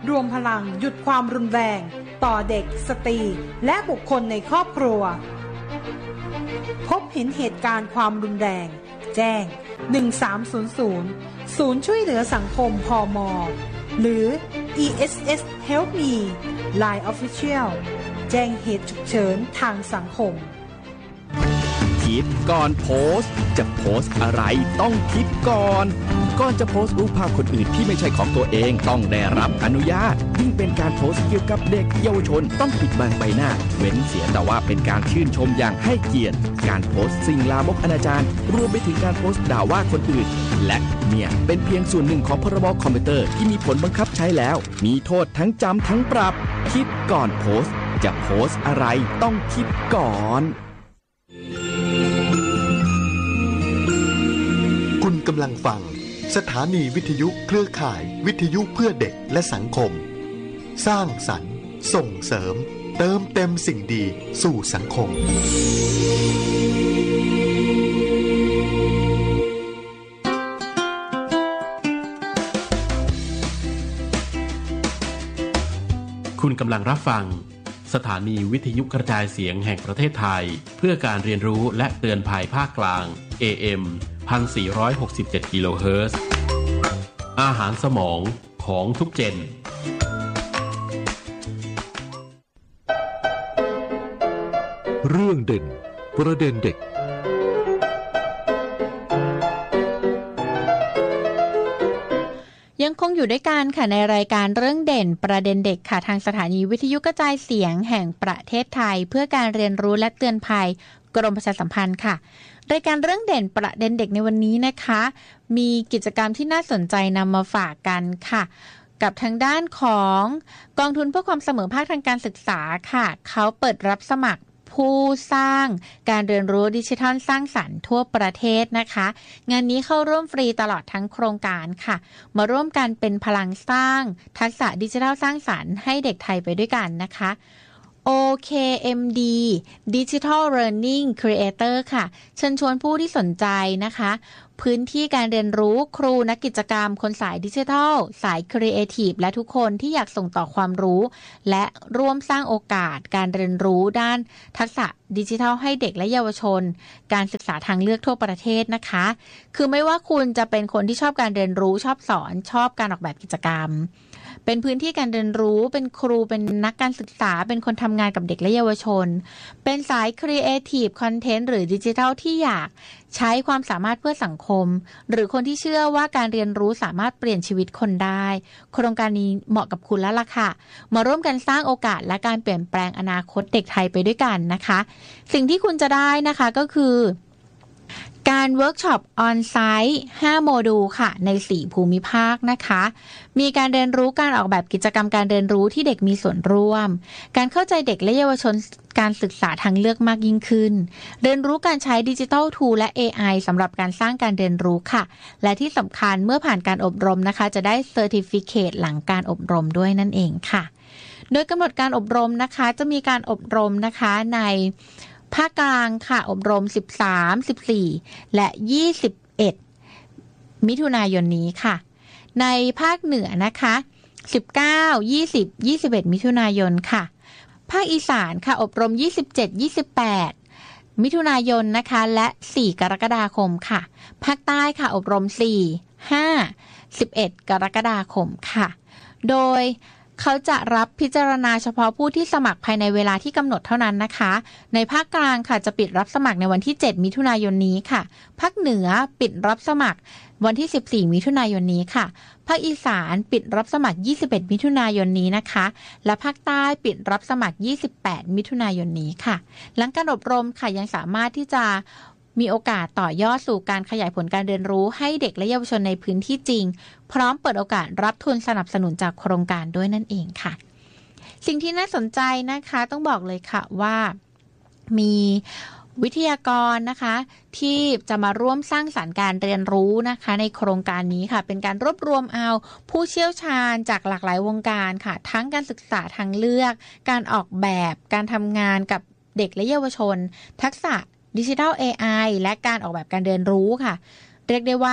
รวมพลังหยุดความรุนแรงต่อเด็กสตรีและบุคคลในครอบครัวพบเห็นเหตุการณ์ความรุนแรงแจ้ง1300ศูนย์ช่วยเหลือสังคมพม.หรือ ESS Help Me Line Official แจ้งเหตุฉุกเฉินทางสังคมคิดก่อนโพสต์จะโพสต์อะไรต้องคิดก่อนจะโพสต์รูปภาพคนอื่นที่ไม่ใช่ของตัวเองต้องได้รับอนุญาตยิ่งเป็นการโพสต์เกี่ยวกับเด็กเยาวชนต้องปิดบังใบหน้าเว้นเสียแต่ว่าเป็นการชื่นชมอย่างให้เกียรติการโพสต์สิ่งลามกอนาจารรวมไปถึงการโพสต์ด่าว่าคนอื่นและเนี่ยเป็นเพียงส่วนหนึ่งของพรบคอมพิวเตอร์ที่มีผลบังคับใช้แล้วมีโทษทั้งจำทั้งปรับคิดก่อนโพสต์จะโพสต์อะไรต้องคิดก่อนคุณกำลังฟังสถานีวิทยุเครือข่ายวิทยุเพื่อเด็กและสังคมสร้างสรรค์ส่งเสริมเติมเต็มสิ่งดีสู่สังคมคุณกำลังรับฟังสถานีวิทยุกระจายเสียงแห่งประเทศไทยเพื่อการเรียนรู้และเตือนภัยภาคกลาง AM 1467 กิโลเฮิรตซ์ อาหารสมองของทุกเจนเรื่องเด่นประเด็นเด็กยังคงอยู่ด้วยกันค่ะในรายการเรื่องเด่นประเด็นเด็กค่ะทางสถานีวิทยุกระจายเสียงแห่งประเทศไทยเพื่อการเรียนรู้และเตือนภัยกรมประชาสัมพันธ์ค่ะรายการเรื่องเด่นประเด็นเด็กในวันนี้นะคะมีกิจกรรมที่น่าสนใจนำมาฝากกันค่ะกับทางด้านของกองทุนเพื่อความเสมอภาคทางการศึกษาค่ะเขาเปิดรับสมัครผู้สร้างการเรียนรู้ดิจิทัลสร้างสรรค์ทั่วประเทศนะคะงานนี้เข้าร่วมฟรีตลอดทั้งโครงการค่ะมาร่วมกันเป็นพลังสร้างทักษะดิจิทัลสร้างสรรค์ให้เด็กไทยไปด้วยกันนะคะ OKMD Digital Learning Creator ค่ะเชิญชวนผู้ที่สนใจนะคะพื้นที่การเรียนรู้ครูนักกิจกรรมคนสายดิจิทัลสายครีเอทีฟและทุกคนที่อยากส่งต่อความรู้และร่วมสร้างโอกาสการเรียนรู้ด้านทักษะดิจิทัลให้เด็กและเยาวชนการศึกษาทางเลือกทั่วประเทศนะคะคือไม่ว่าคุณจะเป็นคนที่ชอบการเรียนรู้ชอบสอนชอบการออกแบบกิจกรรมเป็นพื้นที่การเรียนรู้เป็นครูเป็นนักการศึกษาเป็นคนทำงานกับเด็กและเยาวชนเป็นสายครีเอทีฟคอนเทนต์หรือดิจิทัลที่อยากใช้ความสามารถเพื่อสังคมหรือคนที่เชื่อว่าการเรียนรู้สามารถเปลี่ยนชีวิตคนได้โครงการนี้เหมาะกับคุณแล้วล่ะค่ะมาร่วมกันสร้างโอกาสและการเปลี่ยนแปลงอนาคตเด็กไทยไปด้วยกันนะคะสิ่งที่คุณจะได้นะคะก็คือการเวิร์กช็อปออนไซต์5โมดูลค่ะใน4ภูมิภาคนะคะมีการเรียนรู้การออกแบบกิจกรรมการเรียนรู้ที่เด็กมีส่วนร่วมการเข้าใจเด็กและเยาวชนการศึกษาทางเลือกมากยิ่งขึ้นเรียนรู้การใช้ดิจิทัลทูลและ AI สำหรับการสร้างการเรียนรู้ค่ะและที่สำคัญเมื่อผ่านการอบรมนะคะจะได้เซอร์ติฟิเคตหลังการอบรมด้วยนั่นเองค่ะโดยกำหนดการอบรมนะคะจะมีการอบรมนะคะในภาคกลางค่ะอบรม13, 14และ21มิถุนายนนี้ค่ะในภาคเหนือนะคะ19, 20, 21มิถุนายนค่ะภาคอีสานค่ะอบรม27, 28มิถุนายนนะคะและ4กรกฎาคมค่ะภาคใต้ค่ะอบรม4, 5, 11กรกฎาคมค่ะโดยเขาจะรับพิจารณาเฉพาะผู้ที่สมัครภายในเวลาที่กำหนดเท่านั้นนะคะในภาคกลางค่ะจะปิดรับสมัครในวันที่7มิถุนายนนี้ค่ะภาคเหนือปิดรับสมัครวันที่14มิถุนายนนี้ค่ะภาคอีสานปิดรับสมัคร21มิถุนายนนี้นะคะและภาคใต้ปิดรับสมัคร28มิถุนายนนี้ค่ะหลังการอบรมค่ะยังสามารถที่จะมีโอกาสต่อยอดสู่การขยายผลการเรียนรู้ให้เด็กและเยาวชนในพื้นที่จริงพร้อมเปิดโอกาสรับทุนสนับสนุนจากโครงการด้วยนั่นเองค่ะสิ่งที่น่าสนใจนะคะต้องบอกเลยค่ะว่ามีวิทยากรนะคะที่จะมาร่วมสร้างสรรค์การเรียนรู้นะคะในโครงการนี้ค่ะเป็นการรวบรวมเอาผู้เชี่ยวชาญจากหลากหลายวงการค่ะทั้งการศึกษาทางเลือกการออกแบบการทำงานกับเด็กและเยาวชนทักษะดิจิทัล AI และการออกแบบการเรียนรู้ค่ะเรียกได้ว่า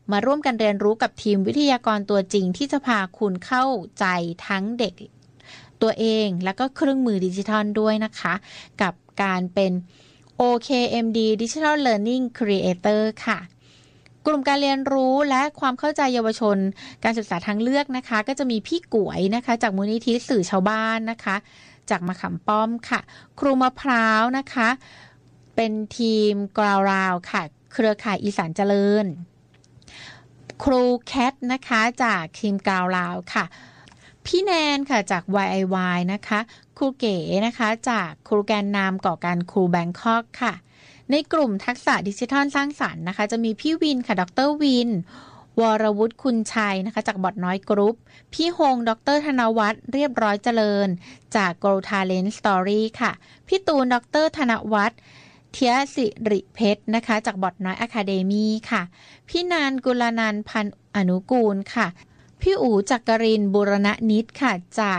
มาร่วมกันเรียนรู้กับทีมวิทยากรตัวจริงที่จะพาคุณเข้าใจทั้งเด็กตัวเองและก็เครื่องมือดิจิทัลด้วยนะคะกับการเป็น OKMD Digital Learning Creator ค่ะกลุ่มการเรียนรู้และความเข้าใจเยาวชนการศึกษาทางเลือกนะคะก็จะมีพี่ก๋วยนะคะจากมูลนิธิสื่อชาวบ้านนะคะจากมะขามป้อมค่ะครูมะพร้าวนะคะเป็นทีมกราวราวค่ะเครือข่ายอีสานเจริญครูแคทนะคะจากทีมกราวราวค่ะพี่แนนค่ะจาก YIY นะคะครูเก๋นะคะจากครูแกนนำก่อการครูแบงคอกค่ะในกลุ่มทักษะดิจิทัลสร้างสรรค์นะคะจะมีพี่วินค่ะดร.วินวรวุฒิคุณชัยนะคะจากบอทน้อยกรุ๊ปพี่ฮงดร.ธนวัฒน์เรียบร้อยเจริญจาก Grow Talent Story ค่ะพี่ตูนดร.ธนวัฒน์เทียสิริเพชรนะคะจากบอทน้อยอะคาเดมี่ค่ะพี่นานกุลนันท์พันธ์อนุกูลค่ะพี่อู๋จักรินทร์บุรณนิตค่ะจาก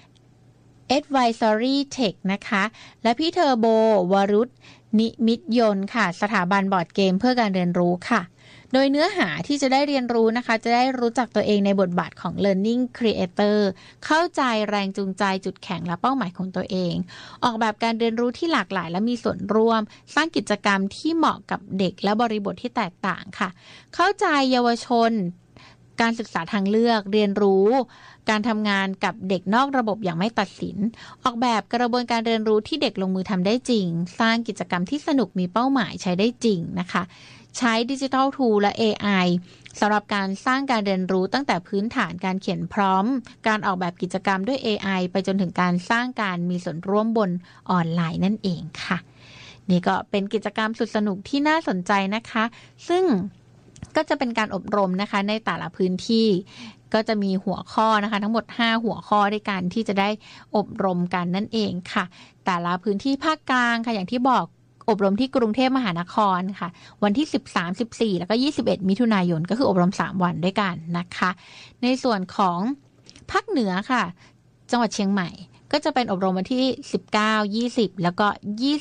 Advisory Tech นะคะและพี่เทอร์โบวรุษนิมิตยนต์ค่ะสถาบันบอร์ดเกมเพื่อการเรียนรู้ค่ะโดยเนื้อหาที่จะได้เรียนรู้นะคะจะได้รู้จักตัวเองในบทบาทของ Learning Creator เข้าใจแรงจูงใจจุดแข็งและเป้าหมายของตัวเองออกแบบการเรียนรู้ที่หลากหลายและมีส่วนร่วมสร้างกิจกรรมที่เหมาะกับเด็กและบริบทที่แตกต่างค่ะเข้าใจเยาวชนการศึกษาทางเลือกเรียนรู้การทำงานกับเด็กนอกระบบอย่างไม่ตัดสินออกแบบกระบวนการเรียนรู้ที่เด็กลงมือทำได้จริงสร้างกิจกรรมที่สนุกมีเป้าหมายใช้ได้จริงนะคะใช้ดิจิทัลทูลและ AI สำหรับการสร้างการเรียนรู้ตั้งแต่พื้นฐานการเขียนพร้อมการออกแบบกิจกรรมด้วย AI ไปจนถึงการสร้างการมีส่วนร่วมบนออนไลน์นั่นเองค่ะนี่ก็เป็นกิจกรรมสุดสนุกที่น่าสนใจนะคะซึ่งก็จะเป็นการอบรมนะคะในแต่ละพื้นที่ก็จะมีหัวข้อนะคะทั้งหมด5หัวข้อด้วยกันที่จะได้อบรมกันนั่นเองค่ะแต่ละพื้นที่ภาคกลางค่ะอย่างที่บอกอบรมที่กรุงเทพมหานครค่ะวันที่13 14แล้วก็21มิถุนายนก็คืออบรม3วันด้วยกันนะคะในส่วนของภาคเหนือค่ะจังหวัดเชียงใหม่ก็จะเป็นอบรมวันที่19 20แล้วก็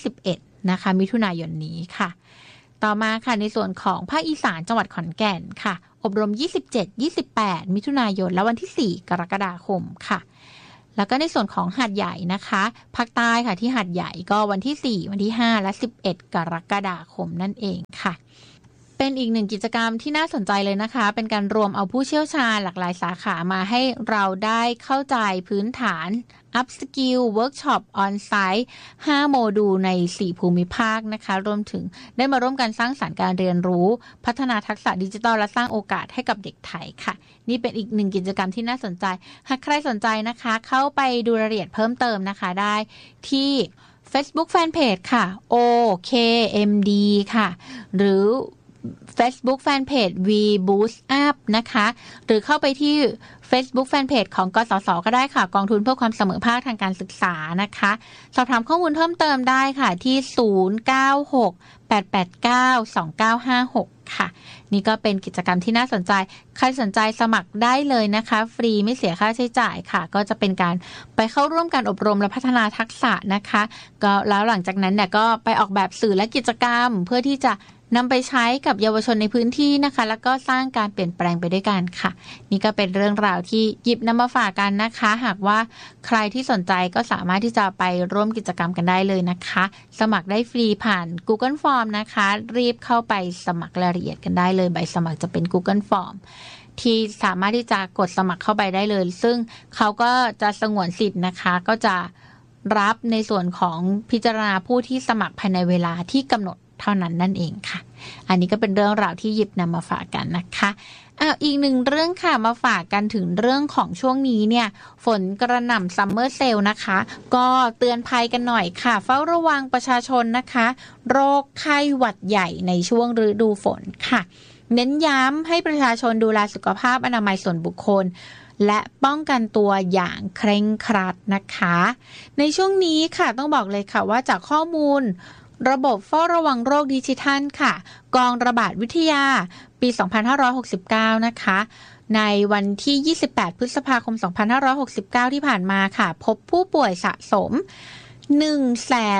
21นะคะมิถุนายนนี้ค่ะต่อมาค่ะในส่วนของภาคอีสานจังหวัดขอนแก่นค่ะอบรม27 28มิถุนายนและวันที่4กรกฎาคมค่ะแล้วก็ในส่วนของหาดใหญ่นะคะภาคใต้ค่ะที่หาดใหญ่ก็วันที่4วันที่5และ11กรกฎาคมนั่นเองค่ะเป็นอีกหนึ่งกิจกรรมที่น่าสนใจเลยนะคะเป็นการรวมเอาผู้เชี่ยวชาญหลากหลายสาขามาให้เราได้เข้าใจพื้นฐานอัพสกิลเวิร์กช็อปออนไซต์5โมดูลใน4ภูมิภาคนะคะรวมถึงได้มาร่วมกันสร้างสรรค์การเรียนรู้พัฒนาทักษะดิจิทัลและสร้างโอกาสให้กับเด็กไทยค่ะนี่เป็นอีกหนึ่งกิจกรรมที่น่าสนใจหากใครสนใจนะคะเข้าไปดูรายละเอียดเพิ่มเติมนะคะได้ที่ Facebook Fanpage ค่ะ OKMD ค่ะหรือFacebook Fanpage V Boost Up นะคะหรือเข้าไปที่ Facebook Fanpage ของกสศก็ได้ค่ะกองทุนเพื่อความเสมอภาคทางการศึกษานะคะสอบถามข้อมูลเพิ่มเติมได้ค่ะที่096-889-2956ค่ะนี่ก็เป็นกิจกรรมที่น่าสนใจใครสนใจสมัครได้เลยนะคะฟรีไม่เสียค่าใช้จ่ายค่ะก็จะเป็นการไปเข้าร่วมการอบรมและพัฒนาทักษะนะคะก็แล้วหลังจากนั้นเนี่ยก็ไปออกแบบสื่อและกิจกรรมเพื่อที่จะนำไปใช้กับเยาวชนในพื้นที่นะคะแล้วก็สร้างการเปลี่ยนแปลงไปด้วยกันค่ะนี่ก็เป็นเรื่องราวที่หยิบนำมาฝากกันนะคะหากว่าใครที่สนใจก็สามารถที่จะไปร่วมกิจกรรมกันได้เลยนะคะสมัครได้ฟรีผ่าน Google Form นะคะรีบเข้าไปสมัครรายละเอียดกันได้เลยใบสมัครจะเป็น Google Form ที่สามารถที่จะกดสมัครเข้าไปได้เลยซึ่งเขาก็จะสงวนสิทธิ์นะคะก็จะรับในส่วนของพิจารณาผู้ที่สมัครภายในเวลาที่กำหนดเท่านั้นนั่นเองค่ะอันนี้ก็เป็นเรื่องราวที่หยิบนำมาฝากกันนะคะอีกหนึ่งเรื่องค่ะมาฝากกันถึงเรื่องของช่วงนี้เนี่ยฝนกระหน่ำซัมเมอร์เซลล์นะคะก็เตือนภัยกันหน่อยค่ะเฝ้าระวังประชาชนนะคะโรคไข้หวัดใหญ่ในช่วงฤดูฝนค่ะเน้นย้ำให้ประชาชนดูแลสุขภาพอนามัยส่วนบุคคลและป้องกันตัวอย่างเคร่งครัดนะคะในช่วงนี้ค่ะต้องบอกเลยค่ะว่าจากข้อมูลระบบเฝ้าระวังโรคดิจิทัลค่ะกองระบาดวิทยาปี 2569 นะคะในวันที่ 28 พฤษภาคม 2569 ที่ผ่านมาค่ะพบผู้ป่วยสะสม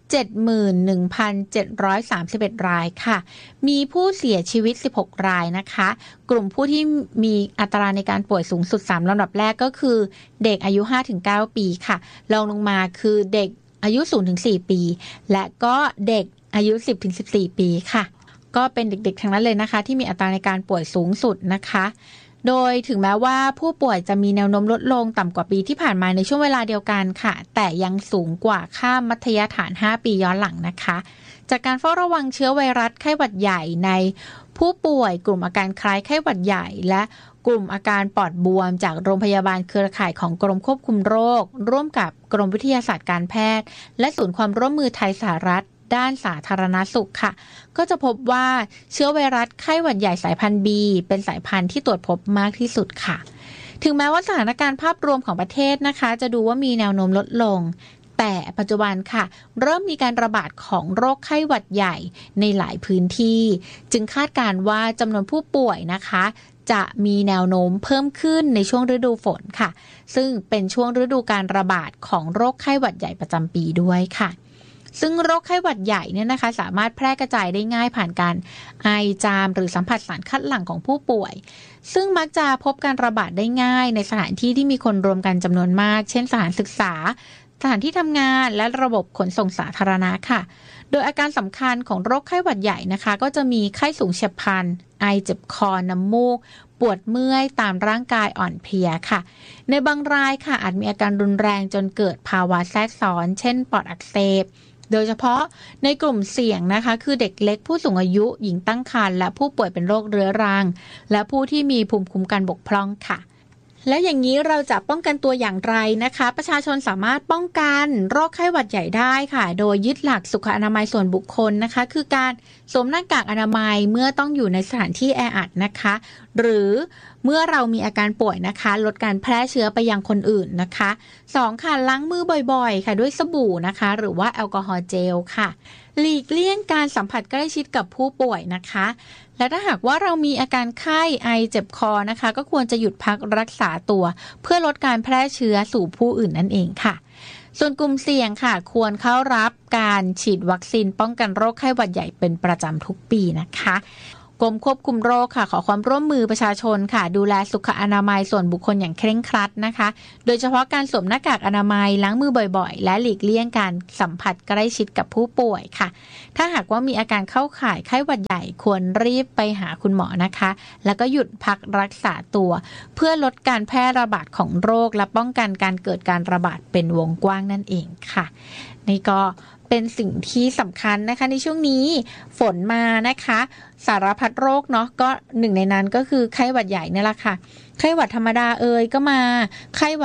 71,731 รายค่ะมีผู้เสียชีวิต16รายนะคะกลุ่มผู้ที่มีอัตราในการป่วยสูงสุด3ลำดับแรกก็คือเด็กอายุ 5-9 ปีค่ะรองลงมาคือเด็กอายุ 0-4 ปีและก็เด็กอายุ 10-14 ปีค่ะก็เป็นเด็กๆทั้งนั้นเลยนะคะที่มีอัตราในการป่วยสูงสุดนะคะโดยถึงแม้ว่าผู้ป่วยจะมีแนวโน้มลดลงต่ำกว่าปีที่ผ่านมาในช่วงเวลาเดียวกันค่ะแต่ยังสูงกว่าค่ามัธยฐาน5ปีย้อนหลังนะคะจากการเฝ้าระวังเชื้อไวรัสไข้หวัดใหญ่ในผู้ป่วยกลุ่มอาการคล้ายไข้หวัดใหญ่และกลุ่มอาการปอดบวมจากโรงพยาบาลเครือข่ายของกรมควบคุมโรคร่วมกับกรมวิทยาศาสตร์การแพทย์และศูนย์ความร่วมมือไทยสหรัฐด้านสาธารณสุขค่ะก็จะพบว่าเชื้อไวรัสไข้หวัดใหญ่สายพันธุ์ B เป็นสายพันธุ์ที่ตรวจพบมากที่สุดค่ะถึงแม้ว่าสถานการณ์ภาพรวมของประเทศนะคะจะดูว่ามีแนวโน้มลดลงแต่ปัจจุบันค่ะเริ่มมีการระบาดของโรคไข้หวัดใหญ่ในหลายพื้นที่จึงคาดการณ์ว่าจำนวนผู้ป่วยนะคะจะมีแนวโน้มเพิ่มขึ้นในช่วงฤดูฝนค่ะซึ่งเป็นช่วงฤดูการระบาดของโรคไข้หวัดใหญ่ประจำปีด้วยค่ะซึ่งโรคไข้หวัดใหญ่เนี่ยนะคะสามารถแพร่กระจายได้ง่ายผ่านการไอจามหรือสัมผัสสารคัดหลั่งของผู้ป่วยซึ่งมักจะพบการระบาดได้ง่ายในสถานที่ที่มีคนรวมกันจำนวนมากเช่นสถานศึกษาสถานที่ทำงานและระบบขนส่งสาธารณะค่ะโดยอาการสำคัญของโรคไข้หวัดใหญ่นะคะก็จะมีไข้สูงเฉียบพลันไอเจ็บคอน้ำมูกปวดเมื่อยตามร่างกายอ่อนเพลียค่ะในบางรายค่ะอาจมีอาการรุนแรงจนเกิดภาวะแทรกซ้อนเช่นปอดอักเสบโดยเฉพาะในกลุ่มเสี่ยงนะคะคือเด็กเล็กผู้สูงอายุหญิงตั้งครรภ์และผู้ป่วยเป็นโรคเรื้อรังและผู้ที่มีภูมิคุ้มกันบกพร่องค่ะแล้วอย่างนี้เราจะป้องกันตัวอย่างไรนะคะประชาชนสามารถป้องกันโรคไข้หวัดใหญ่ได้ค่ะโดยยึดหลักสุขอนามัยส่วนบุคคลนะคะคือการสวมหน้ากากอนามัยเมื่อต้องอยู่ในสถานที่แออัดนะคะหรือเมื่อเรามีอาการป่วยนะคะลดการแพร่เชื้อไปยังคนอื่นนะคะ2ค่ะล้างมือบ่อยๆค่ะด้วยสบู่นะคะหรือว่าแอลกอฮอล์เจลค่ะหลีกเลี่ยงการสัมผัสใกล้ชิดกับผู้ป่วยนะคะและถ้าหากว่าเรามีอาการไข้ไอเจ็บคอนะคะก็ควรจะหยุดพักรักษาตัวเพื่อลดการแพร่เชื้อสู่ผู้อื่นนั่นเองค่ะส่วนกลุ่มเสี่ยงค่ะควรเข้ารับการฉีดวัคซีนป้องกันโรคไข้หวัดใหญ่เป็นประจำทุกปีนะคะกรมควบคุมโรคค่ะขอความร่วมมือประชาชนค่ะดูแลสุขอนามัยส่วนบุคคลอย่างเคร่งครัดนะคะโดยเฉพาะการสวมหน้ากากอนามัยล้างมือบ่อยๆและหลีกเลี่ยงการสัมผัสใกล้ชิดกับผู้ป่วยค่ะถ้าหากว่ามีอาการเข้าข่ายไข้หวัดใหญ่ควรรีบไปหาคุณหมอนะคะแล้วก็หยุดพักรักษาตัวเพื่อลดการแพร่ระบาดของโรคและป้องกันการเกิดการระบาดเป็นวงกว้างนั่นเองค่ะนี่ก็เป็นสิ่งที่สำคัญนะคะในช่วงนี้ฝนมานะคะสารพัดโรคเนาะก็หนึ่งในนั้นก็คือไข้หวัดใหญ่นี่แหละค่ะไข้หวัดธรรมดาก็มาไข้หวัด